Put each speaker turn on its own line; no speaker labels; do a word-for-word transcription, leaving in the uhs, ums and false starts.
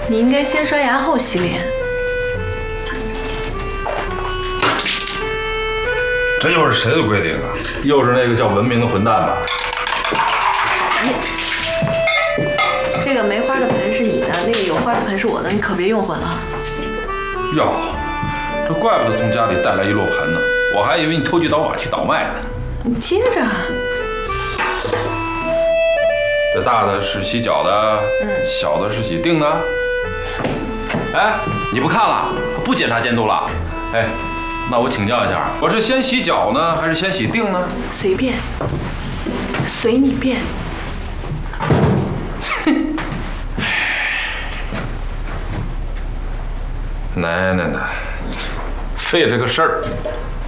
你应该先刷牙后洗脸。
这又是谁的规定啊？又是那个叫文明的混蛋吧？
哎，这个没花的盆是你的，那个有花的盆是我的，你可别用混了。
哟，这怪不得从家里带来一摞盆呢，我还以为你偷鸡倒把去倒卖呢。
你接着。
这大的是洗脚的，嗯，小的是洗腚的。哎，你不看了，不检查监督了？哎，那我请教一下，我是先洗脚呢，还是先洗腚呢？
随便，随你便。
奶奶的，费这个事儿。